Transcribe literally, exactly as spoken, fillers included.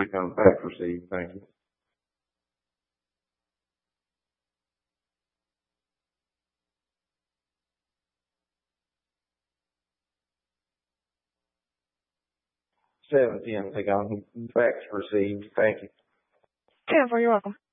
Click on fax received. Thank you. Seven ten. Click on fax received. Thank you. ten four. You're welcome.